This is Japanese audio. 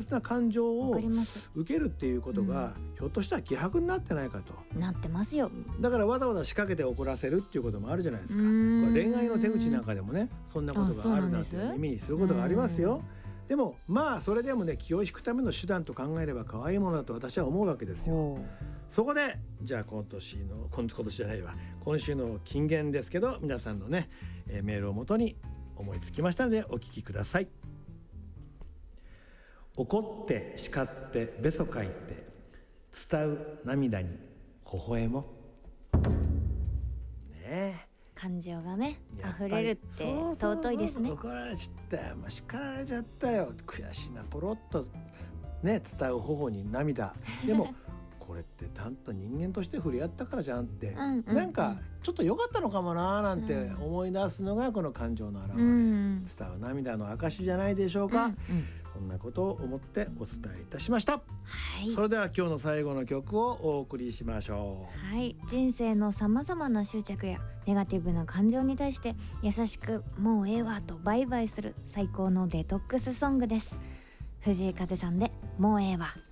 な感情をわかります。 受けるっていうことが、ひょっとしたら希薄になってないかと。 なってますよ。 だからわざわざ仕掛けて怒らせるっていうこともあるじゃないですか。これ恋愛の手口なんかでもね、そんなことがあるなんて耳にすることがありますよ。でもまあそれでもね、気を引くための手段と考えれば可愛いものだと私は思うわけですよ。そこでじゃあ今年じゃないわ、今週の金言ですけど、皆さんのね、メールをもとに思いつきましたのでお聞きください。怒って叱ってべそかいて伝う涙に微笑もねえ、 感情がね溢れるって尊いですね。 怒られちゃったよ、叱られちゃったよ、悔しいな、ポロッとね伝う頬に涙。でもこれってちゃんと人間として触れ合ったからじゃんって、なんかちょっと良かったのかもななんて思い出すのがこの感情の表れ、伝う涙の証じゃないでしょうか。そんなことを思ってお伝えいたしました。それでは今日の最後の曲をお送りしましょう。 人生のさまざまな執着やネガティブな感情に対して優しくもうええわとバイバイする最高のデトックスソングです。藤井風さんでもうええわ。